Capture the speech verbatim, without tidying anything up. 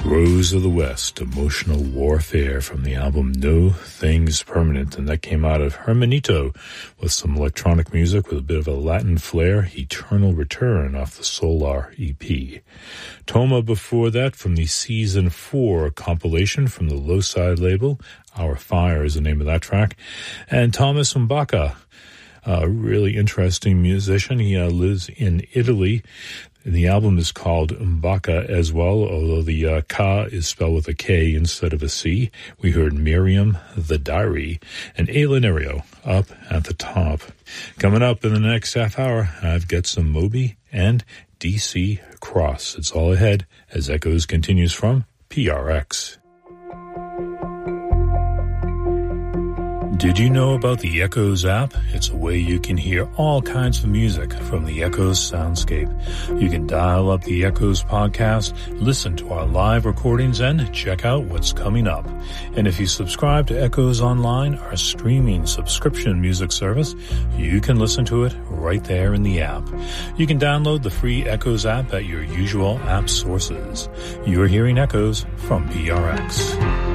Rose of the West, Emotional Warfare from the album No Things Permanent, and that came out of Hermanito with some electronic music with a bit of a Latin flair, Eternal Return off the Solar E P. Toma before that from the Season four compilation from the Low Side label, Our Fire is the name of that track, and Thomas Mbaka, a really interesting musician. He uh, lives in Italy. The album is called Mbaka as well, although the uh, Ka is spelled with a K instead of a C. We heard Miriam, The Diary, and Alienario up at the top. Coming up in the next half hour, I've got some Moby and D C Cross. It's all ahead as Echoes continues from P R X. Did you know about the Echoes app? It's a way you can hear all kinds of music from the Echoes soundscape. You can dial up the Echoes podcast, listen to our live recordings, and check out what's coming up. And if you subscribe to Echoes Online, our streaming subscription music service, you can listen to it right there in the app. You can download the free Echoes app at your usual app sources. You're hearing Echoes from P R X.